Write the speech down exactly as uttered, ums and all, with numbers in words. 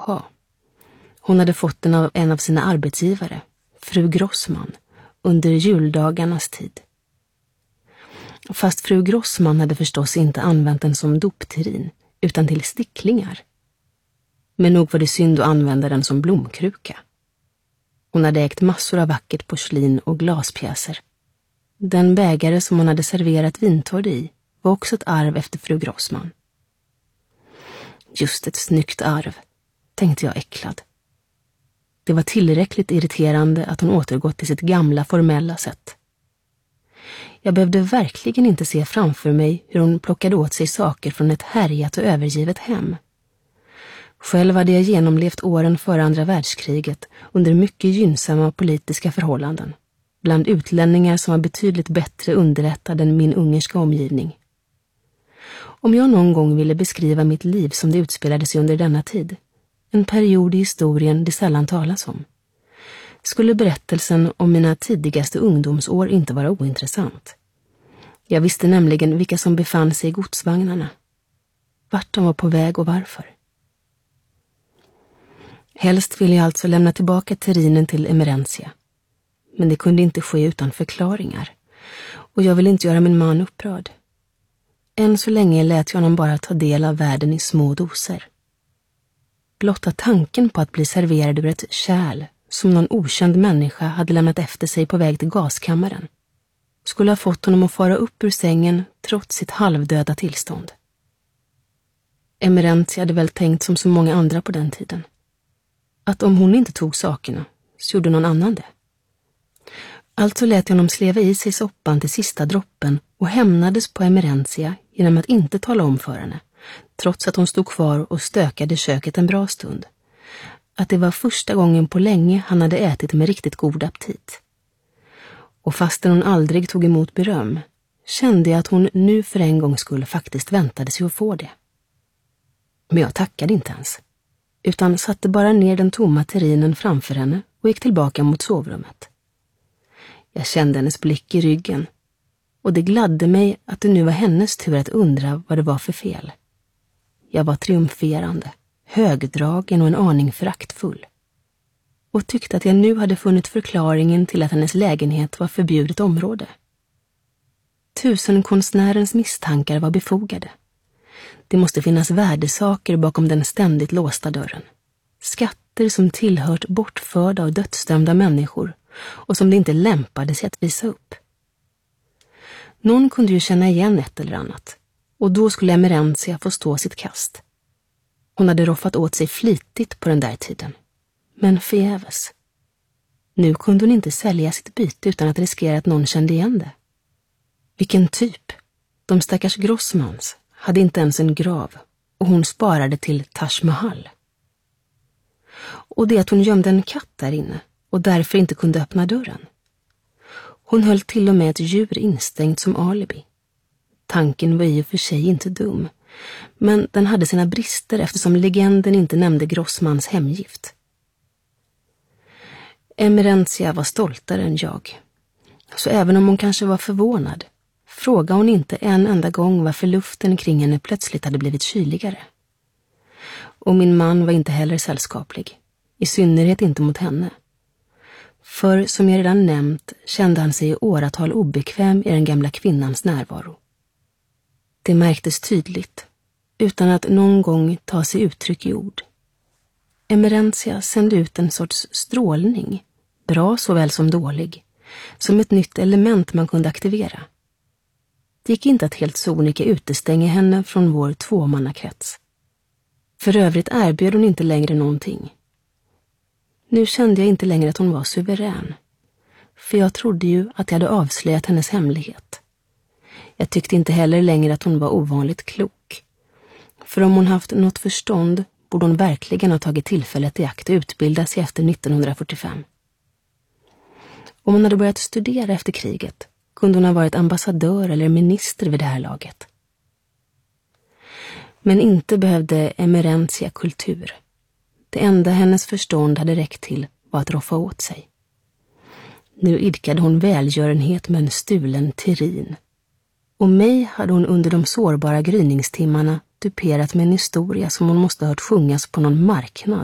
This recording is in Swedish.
ha. Hon hade fått den av en av sina arbetsgivare, fru Grossman, under juldagarnas tid. Fast fru Grossman hade förstås inte använt den som dopterin, utan till sticklingar. Men nog var det synd att använda den som blomkruka. Hon hade ägt massor av vackert porslin och glaspjäser. Den bägare som hon hade serverat vintörd i var också ett arv efter fru Grossman. Just ett snyggt arv, tänkte jag äcklad. Det var tillräckligt irriterande att hon återgått till sitt gamla formella sätt. Jag behövde verkligen inte se framför mig hur hon plockade åt sig saker från ett härjat och övergivet hem. Själv hade jag genomlevt åren före andra världskriget under mycket gynnsamma politiska förhållanden, bland utlänningar som var betydligt bättre underrättade än min ungerska omgivning. Om jag någon gång ville beskriva mitt liv som det utspelade sig under denna tid, en period i historien det sällan talas om, skulle berättelsen om mina tidigaste ungdomsår inte vara ointressant. Jag visste nämligen vilka som befann sig i godsvagnarna, vart de var på väg och varför. Helst ville jag alltså lämna tillbaka terrinen till Emerentia, men det kunde inte ske utan förklaringar, och jag ville inte göra min man upprörd. Än så länge lät jag honom bara ta del av världen i små doser. Blotta tanken på att bli serverad ur ett kärl som någon okänd människa hade lämnat efter sig på väg till gaskammaren skulle ha fått honom att fara upp ur sängen trots sitt halvdöda tillstånd. Emerentia hade väl tänkt som så många andra på den tiden, att om hon inte tog sakerna så gjorde någon annan det. Alltså lät jag honom sleva i sig soppan till sista droppen och hämnades på Emerentia genom att inte tala om för henne, trots att hon stod kvar och stökade köket en bra stund, att det var första gången på länge han hade ätit med riktigt god aptit. Och fastän hon aldrig tog emot beröm, kände jag att hon nu för en gång skulle faktiskt väntade sig att få det. Men jag tackade inte ens, utan satte bara ner den tomma terrinen framför henne och gick tillbaka mot sovrummet. Jag kände hennes blick i ryggen, och det gladde mig att det nu var hennes tur att undra vad det var för fel. Jag var triumferande, högdragen och en aning föraktfull, och tyckte att jag nu hade funnit förklaringen till att hennes lägenhet var förbjudet område. Tusenkonstnärens misstankar var befogade. Det måste finnas värdesaker bakom den ständigt låsta dörren. Skatter som tillhört bortförda och dödsdömda människor och som det inte lämpade sig att visa upp. Någon kunde ju känna igen ett eller annat, och då skulle Emerentia få stå sitt kast. Hon hade roffat åt sig flitigt på den där tiden, men förgäves. Nu kunde hon inte sälja sitt byte utan att riskera att någon kände igen det. Vilken typ! De stackars Grossmans hade inte ens en grav, och hon sparade till Taj Mahal. Och det att hon gömde en katt där inne och därför inte kunde öppna dörren. Hon höll till och med ett djur instängt som alibi. Tanken var i och för sig inte dum, men den hade sina brister eftersom legenden inte nämnde Grossmans hemgift. Emerentia var stoltare än jag, så även om hon kanske var förvånad frågade hon inte en enda gång varför luften kring henne plötsligt hade blivit kyligare. Och min man var inte heller sällskaplig, i synnerhet inte mot henne. För som jag redan nämnt kände han sig i åratal obekväm i den gamla kvinnans närvaro. Det märktes tydligt, utan att någon gång ta sig uttryck i ord. Emerentia sände ut en sorts strålning, bra såväl som dålig, som ett nytt element man kunde aktivera. Det gick inte att helt sonika utestänga henne från vår tvåmannakrets. För övrigt erbjöd hon inte längre någonting. Nu kände jag inte längre att hon var suverän, för jag trodde ju att jag hade avslöjat hennes hemlighet. Jag tyckte inte heller längre att hon var ovanligt klok, för om hon haft något förstånd borde hon verkligen ha tagit tillfället i akt att utbilda sig efter nittonhundrafyrtiofem. Om hon hade börjat studera efter kriget kunde hon ha varit ambassadör eller minister vid det här laget. Men inte behövde Emerentia kultur. Det enda hennes förstånd hade räckt till var att roffa åt sig. Nu idkade hon välgörenhet med en stulen terrin. Och mig hade hon under de sårbara gryningstimmarna duperat med en historia som hon måste ha hört sjungas på någon marknad